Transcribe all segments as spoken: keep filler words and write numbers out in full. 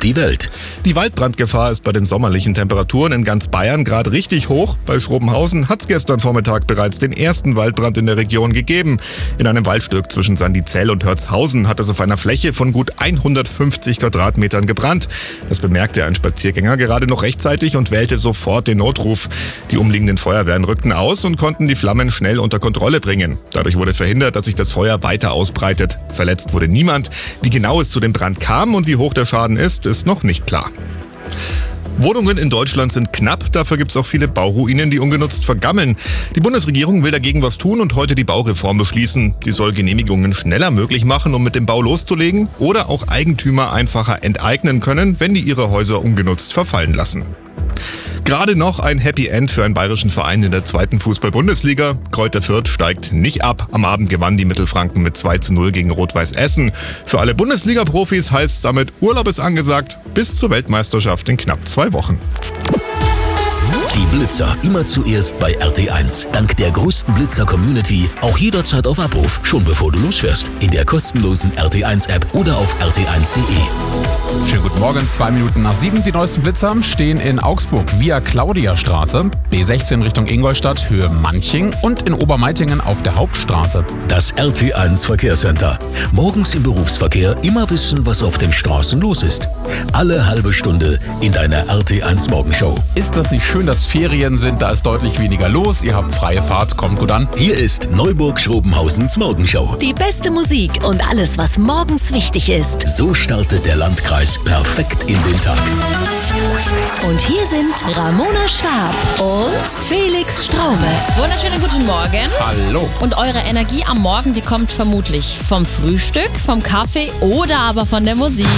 die Welt. Die Waldbrandgefahr ist bei den sommerlichen Temperaturen in ganz Bayern gerade richtig hoch. Bei Schrobenhausen hat es gestern Vormittag bereits den ersten Waldbrand in der Region gegeben. In einem Waldstück zwischen Sandizell und Hörzhausen hat es auf einer Fläche von gut hundertfünfzig Quadratmetern gebrannt. Das bemerkte ein Spaziergänger gerade noch rechtzeitig und wählte sofort den Notruf. Die umliegenden Feuerwehren rückten aus und konnten die Flammen schnell unter Kontrolle bringen. Dadurch wurde verhindert, dass sich das Feuer weiter ausbreitet. Verletzt wurde niemand. Wie genau es zu dem Brand kam und wie hoch der Schaden ist, ist noch nicht klar. Wohnungen in Deutschland sind knapp, dafür gibt es auch viele Bauruinen, die ungenutzt vergammeln. Die Bundesregierung will dagegen was tun und heute die Baureform beschließen. Die soll Genehmigungen schneller möglich machen, um mit dem Bau loszulegen, oder auch Eigentümer einfacher enteignen können, wenn die ihre Häuser ungenutzt verfallen lassen. Gerade noch ein Happy End für einen bayerischen Verein in der zweiten Fußball-Bundesliga. Kräuter Fürth steigt nicht ab. Am Abend gewann die Mittelfranken mit zwei zu null gegen Rot-Weiß Essen. Für alle Bundesliga-Profis heißt es damit, Urlaub ist angesagt bis zur Weltmeisterschaft in knapp zwei Wochen. Die Blitzer immer zuerst bei R T eins. Dank der größten Blitzer-Community auch jederzeit auf Abruf, schon bevor du losfährst. In der kostenlosen R T eins App oder auf r t eins punkt de. Schönen guten Morgen, zwei Minuten nach sieben. Die neuesten Blitzer stehen in Augsburg via Claudia-Straße, B sechzehn Richtung Ingolstadt, Höhe Manching und in Obermeitingen auf der Hauptstraße. Das R T eins Verkehrscenter. Morgens im Berufsverkehr immer wissen, was auf den Straßen los ist. Alle halbe Stunde in deiner R T eins Morgenshow. Ist das nicht schön, dass Ferien sind? Da ist deutlich weniger los. Ihr habt freie Fahrt, kommt gut an. Hier ist Neuburg-Schrobenhausens Morgenshow. Die beste Musik und alles, was morgens wichtig ist. So startet der Landkreis perfekt in den Tag. Und hier sind Ramona Schwab und Felix Straume. Wunderschönen guten Morgen. Hallo. Und eure Energie am Morgen, die kommt vermutlich vom Frühstück, vom Kaffee oder aber von der Musik.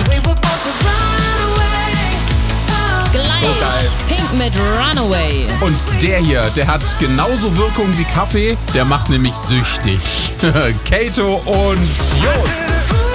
Gleich So geil. Pink mit Runaway. Und der hier, der hat genauso Wirkung wie Kaffee. Der macht nämlich süchtig. Kato und Jo.